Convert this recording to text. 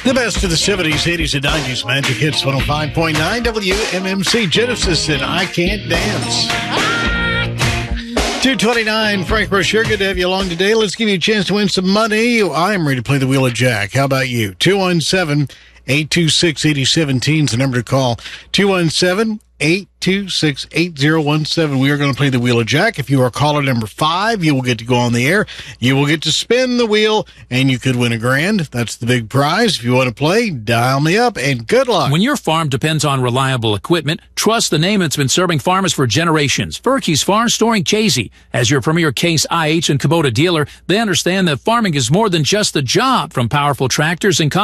The best of the 70s, 80s, and 90s. Magic Hits 105.9 WMMC. Genesis and I Can't Dance. 229, Frank Rocher. Good to have you along today. Let's give you a chance to win some money. I'm ready to play the Wheel of Jack. How about you? 217-826-8017 is the number to call. 217-826-8017. We are going to play the Wheel of Jack. If you are caller number 5, you will get to go on the air. You will get to spin the wheel, and you could win $1,000. That's the big prize. If you want to play, dial me up, and good luck. When your farm depends on reliable equipment, trust the name that's been serving farmers for generations. Furkey's Farm Storing Chazy. As your premier Case IH and Kubota dealer, they understand that farming is more than just a job. From powerful tractors and